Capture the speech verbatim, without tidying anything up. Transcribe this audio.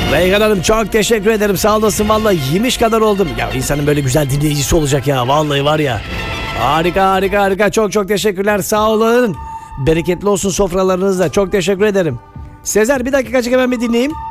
Reyhan Hanım çok teşekkür ederim. Sağ olasın, vallahi yemiş kadar oldum. Ya insanın böyle güzel dinleyicisi olacak ya. Vallahi var ya. Harika harika harika. Çok çok teşekkürler. Sağ olun. Bereketli olsun sofralarınızda. Çok teşekkür ederim. Sezer bir dakikacık hemen bir dinleyeyim.